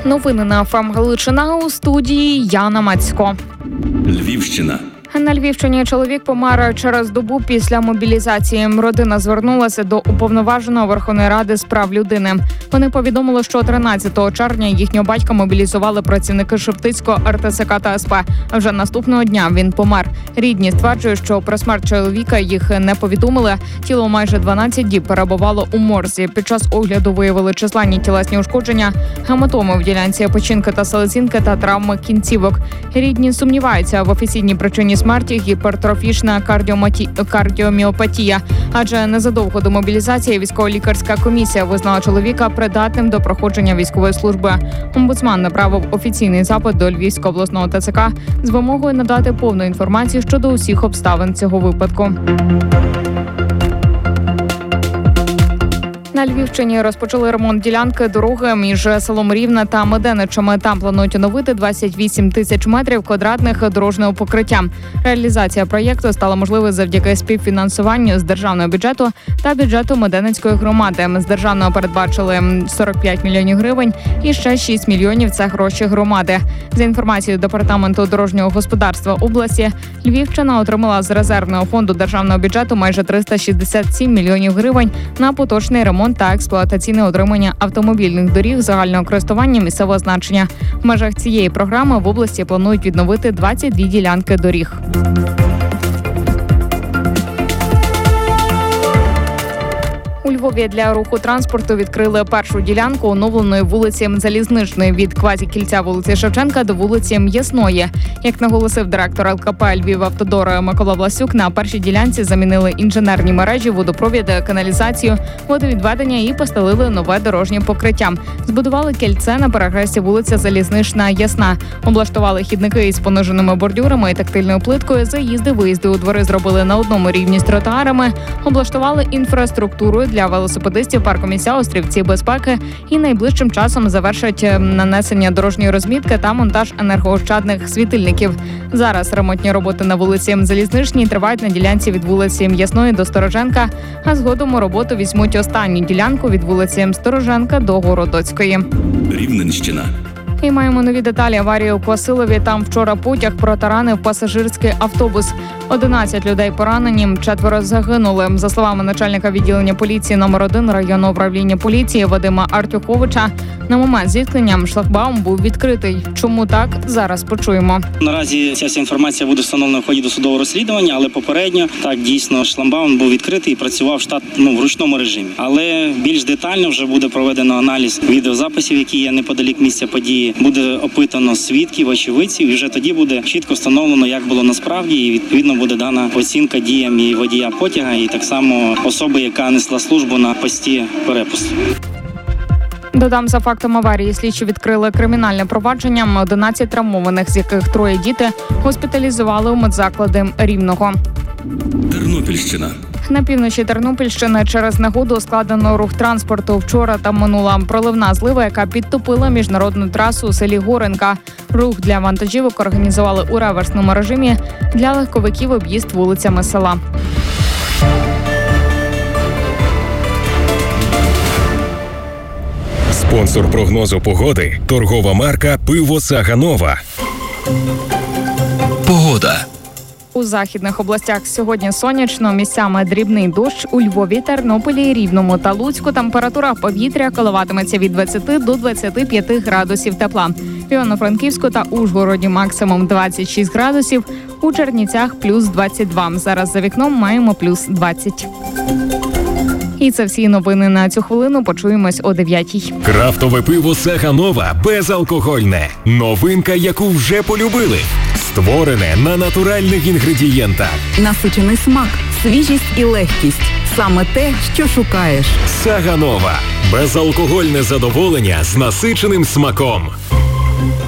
Новини на ФМ Галичина, у студії Яна Мацько. Львівщина. На Львівщині чоловік помер через добу після мобілізації. Родина звернулася до Уповноваженого Верховної Ради з прав людини. Вони повідомили, що 13 червня їхнього батька мобілізували працівники Шептицького РТЦК та СП. А вже наступного дня він помер. Рідні стверджують, що про смерть чоловіка їх не повідомили. Тіло майже 12 діб перебувало у морзі. Під час огляду виявили численні тілесні ушкодження, гематоми в ділянці печінки та селезінки та травми кінцівок. Рідні сумніваються в офіційній причині смерті – гіпертрофічна кардіоміопатія. Адже незадовго до мобілізації військово-лікарська комісія визнала чоловіка придатним до проходження військової служби. Омбудсман направив офіційний запит до Львівського обласного ТЦК з вимогою надати повну інформацію щодо усіх обставин цього випадку. На Львівщині розпочали ремонт ділянки дороги між селом Рівне та Меденичами. Там планують оновити 28 тисяч метрів квадратних дорожнього покриття. Реалізація проєкту стала можливою завдяки співфінансуванню з державного бюджету та бюджету Меденицької громади. З державного передбачили 45 мільйонів гривень і ще 6 мільйонів – це гроші громади. За інформацією Департаменту дорожнього господарства області, Львівщина отримала з резервного фонду державного бюджету майже 367 мільйонів гривень на поточний ремонт та експлуатаційне утримання автомобільних доріг загального користування місцевого значення. В межах цієї програми в області планують відновити 22 ділянки доріг. У Львові для руху транспорту відкрили першу ділянку оновленої вулиці Залізничної від квазікільця вулиці Шевченка до вулиці М'ясної. Як наголосив директор ЛКП «Львівавтодор» Микола Власюк, на першій ділянці замінили інженерні мережі, водопровід, каналізацію, водовідведення і постелили нове дорожнє покриття. Збудували кільце на перехресті вулиця Залізнична – Ясна. Облаштували хідники із пониженими бордюрами і тактильною плиткою. Заїзди-виїзди у двори зробили на одному рівні з тротуарами. Облаштували інфраструктуру для велосипедистів паркомісця «Острівці безпеки» і найближчим часом завершать нанесення дорожньої розмітки та монтаж енергоощадних світильників. Зараз ремонтні роботи на вулиці Залізничній тривають на ділянці від вулиці М'ясної до Стороженка, а згодом у роботу візьмуть останню ділянку від вулиці Стороженка до Городоцької. Рівненщина. І маємо нові деталі аварії у Квасилові. Там вчора потяг протаранив пасажирський автобус. 11 людей поранені, 4 загинули. За словами начальника відділення поліції номер 1 районного управління поліції Вадима Артюховича, на момент зіткнення шлагбаум був відкритий. Чому так? Зараз почуємо. Наразі ця вся інформація буде встановлена в ході досудового розслідування, але попередньо, так, дійсно, шлагбаум був відкритий і працював в ручному режимі. Але більш детально вже буде проведено аналіз відеозаписів, які є неподалік місця події. Буде опитано свідків, очевидців, і вже тоді буде чітко встановлено, як було насправді, і відповідно буде дана оцінка діям і водія потяга, і так само особи, яка несла службу на пості перепусту. Додам, за фактом аварії слідчі відкрили кримінальне провадження. 11 травмованих, з яких 3 діти, госпіталізували у медзаклади Рівного. Тернопільщина. На півночі Тернопільщини через негоду ускладнено рух транспорту. Вчора там минула проливна злива, яка підтопила міжнародну трасу у селі Горенка. Рух для вантажівок організували у реверсному режимі. Для легковиків об'їзд вулицями села. Спонсор прогнозу погоди – торгова марка «Пиво Саганова». Погода. У західних областях сьогодні сонячно, місцями дрібний дощ. У Львові, Тернополі, Рівному та Луцьку температура повітря коливатиметься від 20 до 25 градусів тепла. В Івано-Франківську та Ужгороді максимум 26 градусів, у Чернівцях плюс 22. Зараз за вікном маємо плюс 20. І це всі новини на цю хвилину. Почуємось о 9-й. Крафтове пиво Саганова безалкогольне. Новинка, яку вже полюбили. Створене на натуральних інгредієнтах. Насичений смак, свіжість і легкість. Саме те, що шукаєш. Саганова. Безалкогольне задоволення з насиченим смаком.